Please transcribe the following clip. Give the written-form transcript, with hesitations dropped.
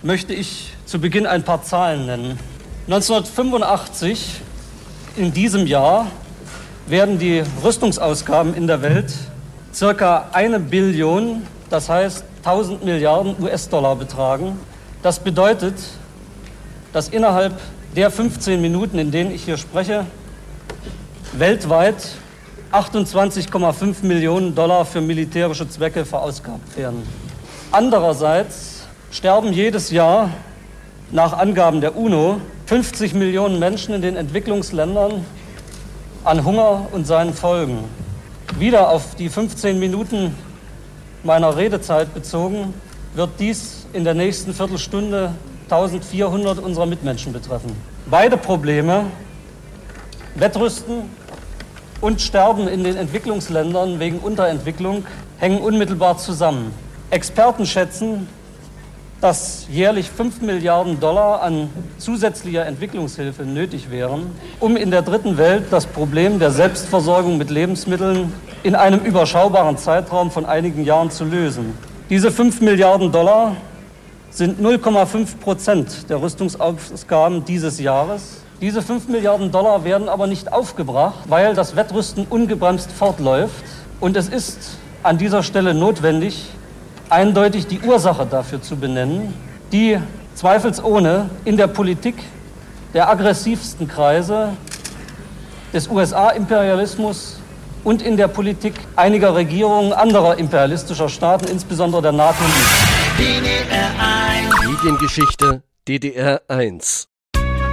möchte ich zu Beginn ein paar Zahlen nennen. 1985, in diesem Jahr, werden die Rüstungsausgaben in der Welt circa 1 Billion, das heißt 1000 Milliarden US-Dollar betragen. Das bedeutet, dass innerhalb der 15 Minuten, in denen ich hier spreche, weltweit 28,5 Millionen Dollar für militärische Zwecke verausgabt werden. Andererseits sterben jedes Jahr nach Angaben der UNO 50 Millionen Menschen in den Entwicklungsländern an Hunger und seinen Folgen. Wieder auf die 15 Minuten meiner Redezeit bezogen, wird dies in der nächsten Viertelstunde 1400 unserer Mitmenschen betreffen. Beide Probleme, Wettrüsten und Sterben in den Entwicklungsländern wegen Unterentwicklung, hängen unmittelbar zusammen. Experten schätzen, dass jährlich 5 Milliarden Dollar an zusätzlicher Entwicklungshilfe nötig wären, um in der dritten Welt das Problem der Selbstversorgung mit Lebensmitteln in einem überschaubaren Zeitraum von einigen Jahren zu lösen. Diese 5 Milliarden Dollar sind 0,5% der Rüstungsausgaben dieses Jahres. Diese 5 Milliarden Dollar werden aber nicht aufgebracht, weil das Wettrüsten ungebremst fortläuft. Und es ist an dieser Stelle notwendig, eindeutig die Ursache dafür zu benennen, die zweifelsohne in der Politik der aggressivsten Kreise des USA-Imperialismus und in der Politik einiger Regierungen anderer imperialistischer Staaten, insbesondere der NATO, liegt. Mediengeschichte DDR 1